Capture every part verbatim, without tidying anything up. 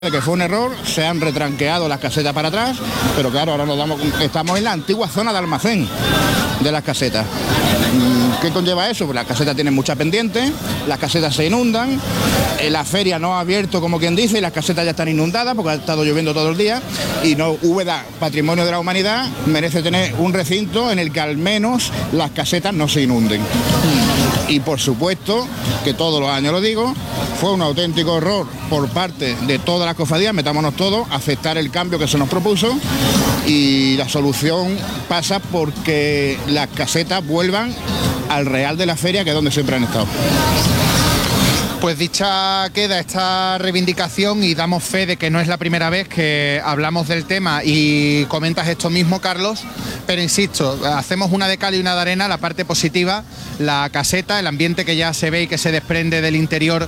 que fue un error, se han retranqueado las casetas para atrás, pero claro, ahora nos damos, estamos en la antigua zona de almacén de las casetas. ¿Qué conlleva eso? Pues las casetas tienen mucha pendiente, las casetas se inundan, la feria no ha abierto, como quien dice, y las casetas ya están inundadas porque ha estado lloviendo todo el día, y no, Úbeda, patrimonio de la humanidad, merece tener un recinto en el que al menos las casetas no se inunden. Y por supuesto, que todos los años lo digo, fue un auténtico error por parte de todas las cofradías, metámonos todos, aceptar el cambio que se nos propuso, y la solución pasa porque las casetas vuelvan al real de la feria, que es donde siempre han estado. Pues dicha queda esta reivindicación y damos fe de que no es la primera vez que hablamos del tema y comentas esto mismo, Carlos, pero insisto, hacemos una de cal y una de arena. La parte positiva, la caseta, el ambiente que ya se ve y que se desprende del interior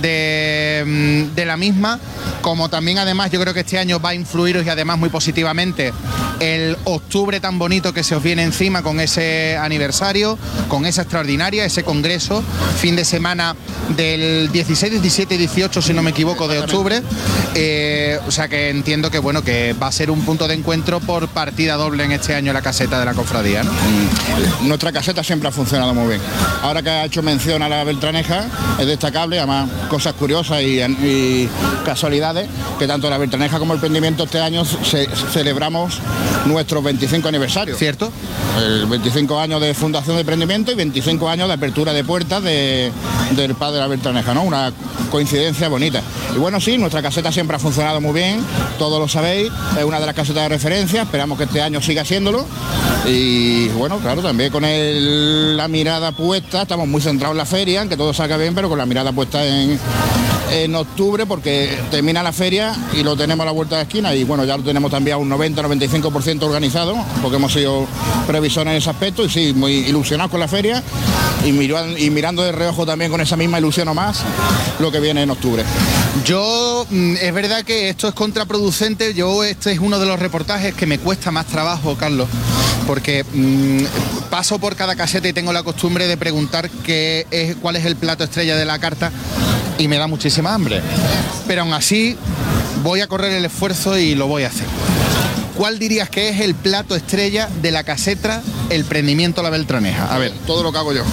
de, de la misma, como también además yo creo que este año va a influiros y además muy positivamente el octubre tan bonito que se os viene encima con ese aniversario, con esa extraordinaria, ese congreso, fin de semana del dieciséis, diecisiete y dieciocho, si no me equivoco, de octubre. Eh, o sea que entiendo que bueno, que va a ser un punto de encuentro por partida doble en este año la caseta de la cofradía, ¿no? Mm. Nuestra caseta siempre ha funcionado muy bien. Ahora que ha hecho mención a la Beltraneja, es destacable, además cosas curiosas y, y casualidades, que tanto la Beltraneja como el Prendimiento este año se, celebramos nuestro veinticinco aniversario. ¿Cierto? El veinticinco años de fundación de Prendimiento y veinticinco años de apertura de puertas de, del padre de la Beltraneja, ¿no? Una coincidencia bonita. Y bueno, sí, nuestra caseta siempre ha funcionado muy bien, todos lo sabéis, es una de las casetas de referencia, esperamos que este año siga siéndolo. Y bueno, claro, también con el, la mirada puesta, estamos muy centrados en la feria, que todo salga bien, pero con la mirada puesta en, en octubre, porque termina la feria y lo tenemos a la vuelta de la esquina, y bueno, ya lo tenemos también a un noventa noventa y cinco por ciento organizado, porque hemos sido previsores en ese aspecto, y sí, muy ilusionados con la feria, y, mirando, y mirando de reojo también con esa misma ilusión o más lo que viene en octubre. Yo, es verdad que esto es contraproducente. Yo, este es uno de los reportajes que me cuesta más trabajo, Carlos, porque mmm, paso por cada caseta y tengo la costumbre de preguntar qué es, cuál es el plato estrella de la carta, y me da muchísima hambre, pero aún así voy a correr el esfuerzo y lo voy a hacer. ¿Cuál dirías que es el plato estrella de la caseta El Prendimiento La Beltraneja? A ver, todo lo que hago yo.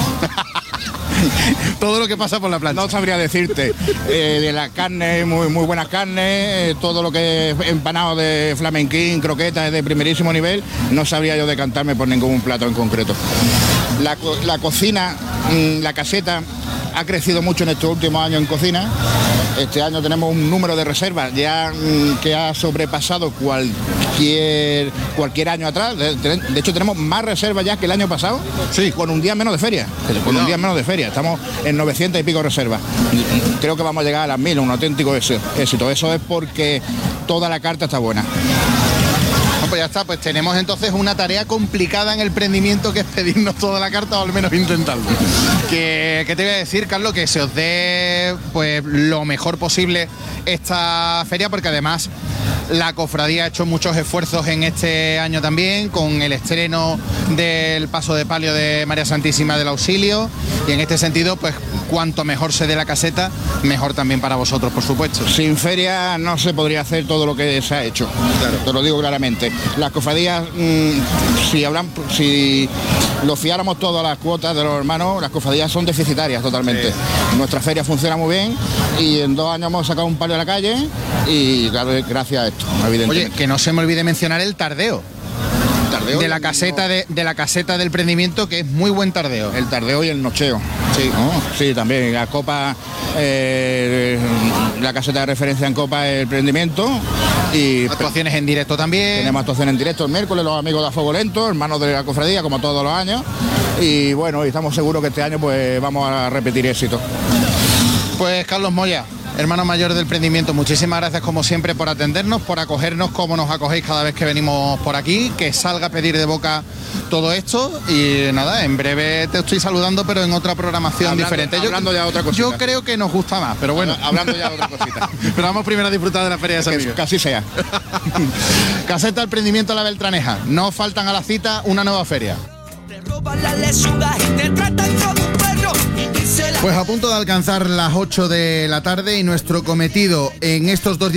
Todo lo que pasa por la plancha. No sabría decirte. Eh, de la carne, muy, muy buenas carnes, eh, todo lo que es empanado de flamenquín, croquetas de primerísimo nivel, no sabría yo decantarme por ningún plato en concreto. La, la cocina, mmm, la caseta ha crecido mucho en estos últimos años en cocina. Este año tenemos un número de reservas ya mmm, que ha sobrepasado cualquier cualquier año atrás. De, de hecho, tenemos más reservas ya que el año pasado, sí, con un día menos de feria. Con un día menos de feria. Estamos en novecientas y pico reservas. Creo que vamos a llegar a las mil, un auténtico éxito. Eso es porque toda la carta está buena. Pues ya está, pues tenemos entonces una tarea complicada en el Prendimiento, que es pedirnos toda la carta, o al menos intentarlo. Que, que te voy a decir, Carlos, que se os dé pues lo mejor posible esta feria, porque además la cofradía ha hecho muchos esfuerzos en este año también, con el estreno del paso de palio de María Santísima del Auxilio, y en este sentido, pues cuanto mejor se dé la caseta, mejor también para vosotros, por supuesto. Sin feria no se podría hacer todo lo que se ha hecho, claro. Te lo digo claramente. Las cofradías, mmm, si, hablan, si lo fiáramos todo a las cuotas de los hermanos, las cofradías son deficitarias totalmente. Sí. Nuestra feria funciona muy bien y en dos años hemos sacado un palio a la calle, y claro, gracias a esto, evidentemente. Oye, que no se me olvide mencionar el tardeo. De la caseta de, de la caseta del Prendimiento, que es muy buen tardeo. El tardeo y el nocheo. Sí, ¿no? Sí, también. La copa, eh, la caseta de referencia en copa es el Prendimiento. Y actuaciones en directo también. Tenemos actuaciones en directo el miércoles, los amigos de A Fuego Lento, hermanos de la cofradía, como todos los años. Y bueno, y estamos seguros que este año pues vamos a repetir éxito. Pues Carlos Moya, hermano mayor del Prendimiento, muchísimas gracias como siempre por atendernos, por acogernos como nos acogéis cada vez que venimos por aquí, que salga a pedir de boca todo esto, y nada, en breve te estoy saludando, pero en otra programación hablando, diferente. Yo, hablando ya de otra cosita. Yo creo que nos gusta más, pero bueno. Hablando ya de otra cosita. Pero vamos primero a disfrutar de la Feria de San Miguel. Que así sea. Caseta del Prendimiento La Beltraneja, no faltan a la cita una nueva feria. Te roban las lechugas y te tratan como un perro. Pues a punto de alcanzar las ocho de la tarde y nuestro cometido en estos dos días